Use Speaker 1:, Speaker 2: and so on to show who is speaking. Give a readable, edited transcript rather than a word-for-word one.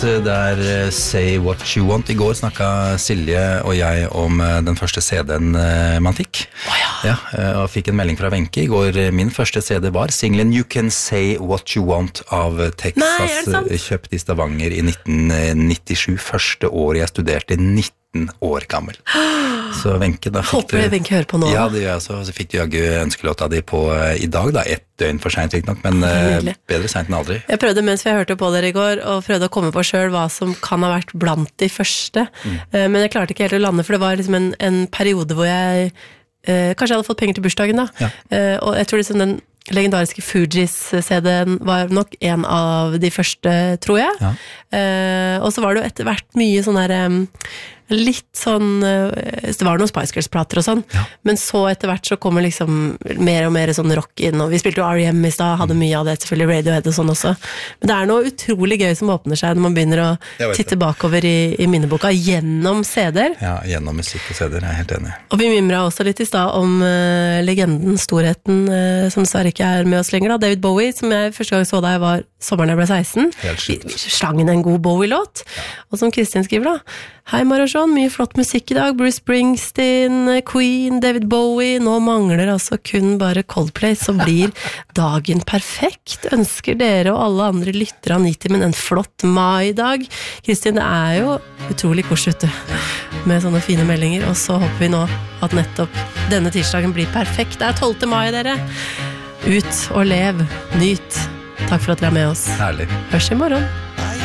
Speaker 1: Der Say What You Want. I går snakket Silje og jeg om den første CD-en man fikk. Ja, og fikk en melding fra Wenche I går. Min første CD var singlen You Can Say What You Want av Texas. Kjøpt I Stavanger I 1997. Første året jeg studerte 19 år gammel. Så Wenche da fikk
Speaker 2: Håper Wenche hører på nå.
Speaker 1: Ja, det gjør jeg også. Så fikk du jaggu ønskelåta di på I dag da, 1 døgn for sent nok, men bedre sent enn aldri.
Speaker 2: Jeg prøvde mens vi hørte på dere I går, og prøvde å komme på selv hva som kan ha vært blant de første. Men jeg klarte ikke helt å lande, for det var liksom en periode hvor jeg kanskje hadde fått penger til bursdagen da. Ja. Og jeg tror liksom den legendariske Fugees-CD-en var nok en av de første, tror jeg. Ja. Og så var det jo etter hvert mye sånn der litt sånn, det var noen Spice Girls-plater og sånn, men så etter hvert så kommer liksom mer og mer sånn rock inn, og vi spilte jo R.E.M. I sted, hadde mye av det, selvfølgelig Radiohead og sånn også, men det noe utrolig gøy som åpner seg når man begynner å titte bakover I minneboka gjennom CD-er.
Speaker 1: Ja, gjennom musikk og CD-er, jeg helt enig.
Speaker 2: Og vi mimret også litt I sted om legenden, storheten, som dessverre ikke med oss lenger da, David Bowie, som jeg første gang så da jeg var sommeren jeg ble 16. Vi slang inn en god Bowie-låt, og som Kristin skriver da, hei Marasjon, mye flott musikk I dag, Bruce Springsteen, Queen, David Bowie, nå mangler altså kun bare Coldplay, så blir dagen perfekt. Ønsker dere og alle andre lyttere av 90, men en flott mai-dag. Kristin, det jo utrolig koselig med sånne fine meldinger, og så håper vi nå at nettopp denne tirsdagen blir perfekt. Det 12. mai, dere. Ut og lev, nyt. Takk for at dere med oss.
Speaker 1: Herlig.
Speaker 2: Hørs I morgen.